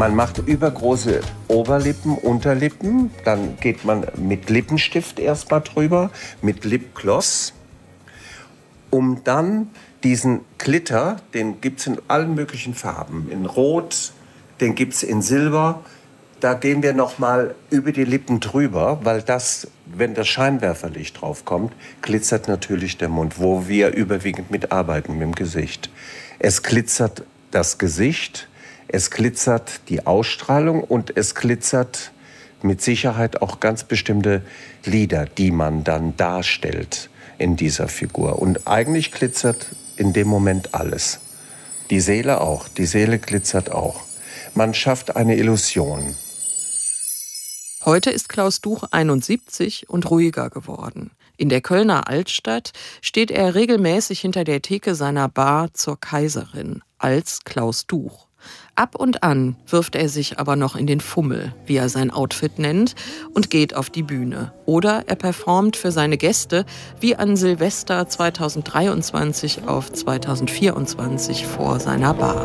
Man macht übergroße Oberlippen, Unterlippen. Dann geht man mit Lippenstift erstmal drüber, mit Lipgloss. Um dann diesen Glitter, den gibt es in allen möglichen Farben. In Rot, den gibt es in Silber. Da gehen wir noch mal über die Lippen drüber, weil das, wenn das Scheinwerferlicht drauf kommt, glitzert natürlich der Mund, wo wir überwiegend mitarbeiten, mit dem Gesicht. Es glitzert das Gesicht, es glitzert die Ausstrahlung und es glitzert mit Sicherheit auch ganz bestimmte Lieder, die man dann darstellt in dieser Figur. Und eigentlich glitzert in dem Moment alles. Die Seele auch, die Seele glitzert auch. Man schafft eine Illusion. Heute ist Klaus Duch 71 und ruhiger geworden. In der Kölner Altstadt steht er regelmäßig hinter der Theke seiner Bar zur Kaiserin als Klaus Duch. Ab und an wirft er sich aber noch in den Fummel, wie er sein Outfit nennt, und geht auf die Bühne. Oder er performt für seine Gäste wie an Silvester 2023 auf 2024 vor seiner Bar.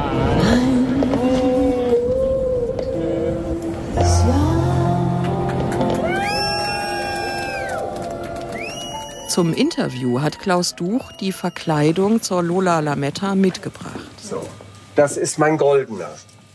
Zum Interview hat Klaus Duch die Verkleidung zur Lola Lametta mitgebracht. So, das ist mein goldener.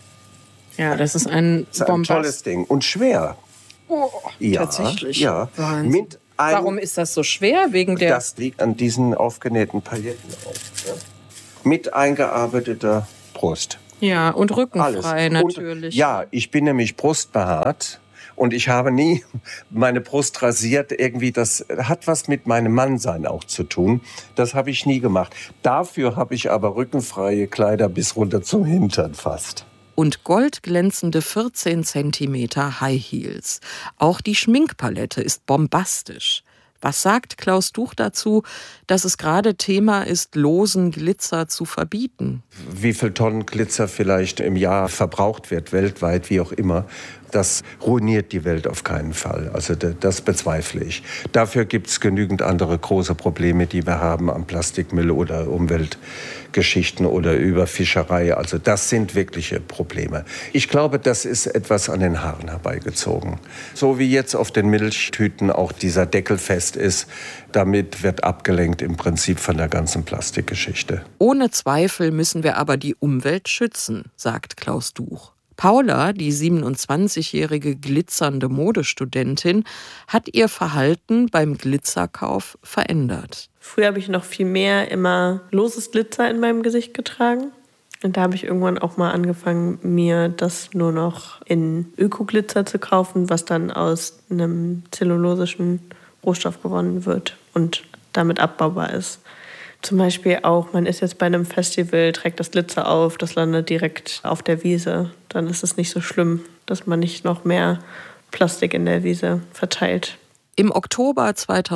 Ja, das ist ein tolles Ding und schwer. Oh, ja, tatsächlich. Ja. Warum ist das so schwer? Das liegt an diesen aufgenähten Pailletten auf. Ja. Mit eingearbeiteter Brust. Ja, und rückenfrei Alles. natürlich. Ja, ich bin nämlich brustbehaart. Und ich habe nie meine Brust rasiert. Irgendwie, das hat was mit meinem Mannsein auch zu tun. Das habe ich nie gemacht. Dafür habe ich aber rückenfreie Kleider bis runter zum Hintern fast. Und goldglänzende 14 Zentimeter High Heels. Auch die Schminkpalette ist bombastisch. Was sagt Klaus Duch dazu, dass es gerade Thema ist, losen Glitzer zu verbieten? Wie viel Tonnen Glitzer vielleicht im Jahr verbraucht wird, weltweit, wie auch immer, das ruiniert die Welt auf keinen Fall. Also das bezweifle ich. Dafür gibt es genügend andere große Probleme, die wir haben am Plastikmüll oder Umweltgeschichten oder Überfischerei. Also das sind wirkliche Probleme. Ich glaube, das ist etwas an den Haaren herbeigezogen. So wie jetzt auf den Milchtüten auch dieser Deckel fest ist, damit wird abgelenkt im Prinzip von der ganzen Plastikgeschichte. Ohne Zweifel müssen wir aber die Umwelt schützen, sagt Klaus Duch. Paula, die 27-jährige glitzernde Modestudentin, hat ihr Verhalten beim Glitzerkauf verändert. Früher habe ich noch viel mehr immer loses Glitzer in meinem Gesicht getragen. Und da habe ich irgendwann auch mal angefangen, mir das nur noch in Ökoglitzer zu kaufen, was dann aus einem zellulosischen Rohstoff gewonnen wird und damit abbaubar ist. Zum Beispiel auch, man ist jetzt bei einem Festival, trägt das Glitzer auf, das landet direkt auf der Wiese. Dann ist es nicht so schlimm, dass man nicht noch mehr Plastik in der Wiese verteilt. Im Oktober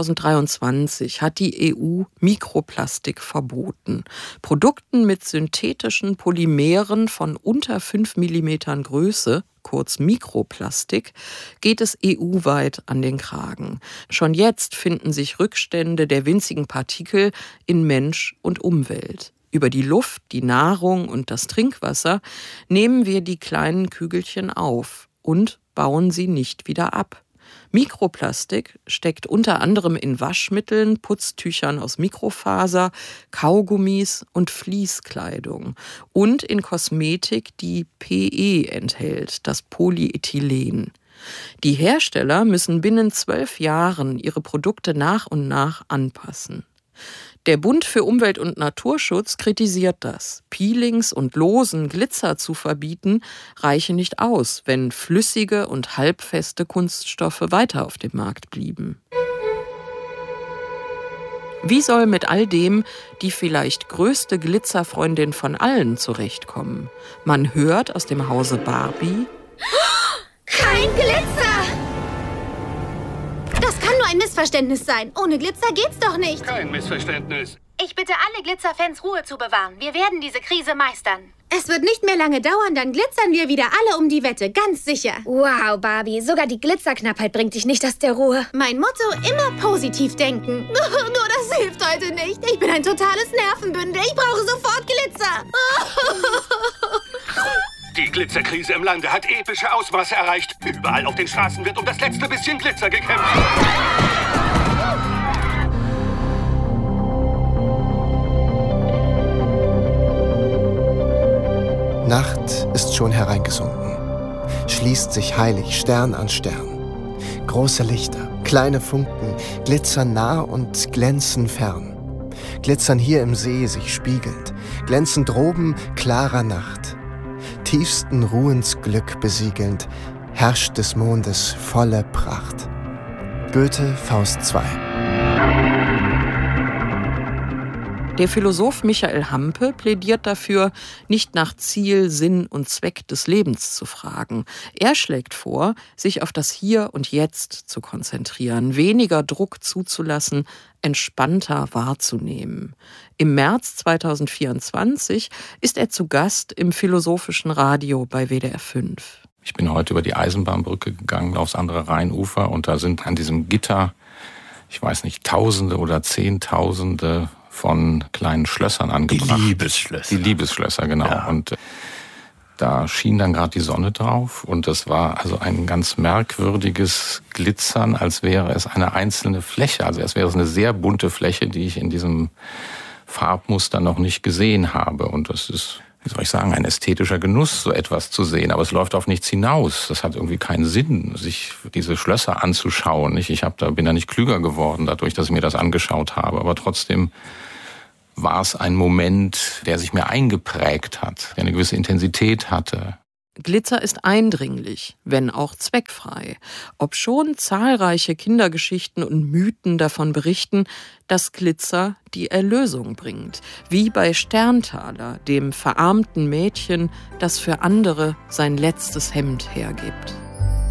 2023 hat die EU Mikroplastik verboten. Produkten mit synthetischen Polymeren von unter 5 mm Größe, kurz Mikroplastik, geht es EU-weit an den Kragen. Schon jetzt finden sich Rückstände der winzigen Partikel in Mensch und Umwelt. Über die Luft, die Nahrung und das Trinkwasser nehmen wir die kleinen Kügelchen auf und bauen sie nicht wieder ab. Mikroplastik steckt unter anderem in Waschmitteln, Putztüchern aus Mikrofaser, Kaugummis und Fließkleidung und in Kosmetik, die PE enthält, das Polyethylen. Die Hersteller müssen binnen 12 Jahren ihre Produkte nach und nach anpassen. Der Bund für Umwelt- und Naturschutz kritisiert das. Peelings und losen Glitzer zu verbieten, reiche nicht aus, wenn flüssige und halbfeste Kunststoffe weiter auf dem Markt blieben. Wie soll mit all dem die vielleicht größte Glitzerfreundin von allen zurechtkommen? Man hört aus dem Hause Barbie: Kein Glitzer! Das kann nur ein Missverständnis sein. Ohne Glitzer geht's doch nicht. Kein Missverständnis. Ich bitte alle Glitzerfans, Ruhe zu bewahren. Wir werden diese Krise meistern. Es wird nicht mehr lange dauern, dann glitzern wir wieder alle um die Wette, ganz sicher. Wow, Barbie, sogar die Glitzerknappheit bringt dich nicht aus der Ruhe. Mein Motto, immer positiv denken. Nur das hilft heute nicht. Ich bin ein totales Nervenbündel. Ich brauche sofort Glitzer. Die Die Glitzerkrise im Lande hat epische Ausmaße erreicht. Überall auf den Straßen wird um das letzte bisschen Glitzer gekämpft. Nacht ist schon hereingesunken. Schließt sich heilig Stern an Stern. Große Lichter, kleine Funken, glitzern nah und glänzen fern. Glitzern hier im See sich spiegelnd, glänzen droben klarer Nacht. Tiefsten Ruhens Glück besiegelnd, herrscht des Mondes volle Pracht. Goethe, Faust 2. Der Philosoph Michael Hampe plädiert dafür, nicht nach Ziel, Sinn und Zweck des Lebens zu fragen. Er schlägt vor, sich auf das Hier und Jetzt zu konzentrieren, weniger Druck zuzulassen, entspannter wahrzunehmen. Im März 2024 ist er zu Gast im Philosophischen Radio bei WDR 5. Ich bin heute über die Eisenbahnbrücke gegangen aufs andere Rheinufer und da sind an diesem Gitter, ich weiß nicht, Tausende oder Zehntausende von kleinen Schlössern angebracht. Die Liebesschlösser, genau. Ja. Und da schien dann gerade die Sonne drauf und das war also ein ganz merkwürdiges Glitzern, als wäre es eine einzelne Fläche. Also als wäre es eine sehr bunte Fläche, die ich in diesem Farbmuster noch nicht gesehen habe. Und das ist, wie soll ich sagen, ein ästhetischer Genuss, so etwas zu sehen. Aber es läuft auf nichts hinaus. Das hat irgendwie keinen Sinn, sich diese Schlösser anzuschauen. Ich bin da nicht klüger geworden dadurch, dass ich mir das angeschaut habe. Aber trotzdem war es ein Moment, der sich mir eingeprägt hat, der eine gewisse Intensität hatte. Glitzer ist eindringlich, wenn auch zweckfrei. Obschon zahlreiche Kindergeschichten und Mythen davon berichten, dass Glitzer die Erlösung bringt. Wie bei Sterntaler, dem verarmten Mädchen, das für andere sein letztes Hemd hergibt.